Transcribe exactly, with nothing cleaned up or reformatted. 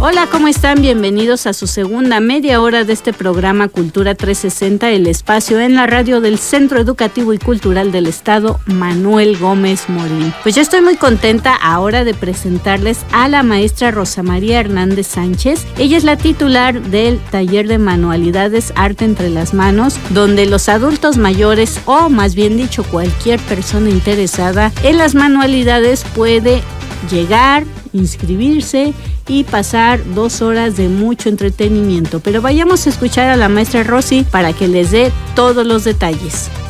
Hola, ¿cómo están? Bienvenidos a su segunda media hora de este programa Cultura trescientos sesenta, el espacio en la radio del Centro Educativo y Cultural del Estado Manuel Gómez Morín. Pues yo estoy muy contenta ahora de presentarles a la maestra Rosa María Hernández Sánchez. Ella es la titular del taller de manualidades Arte entre las Manos, donde los adultos mayores, o más bien dicho cualquier persona interesada en las manualidades, puede llegar, inscribirse y pasar dos horas de mucho entretenimiento. Pero vayamos a escuchar a la maestra Rosy para que les dé todos los detalles.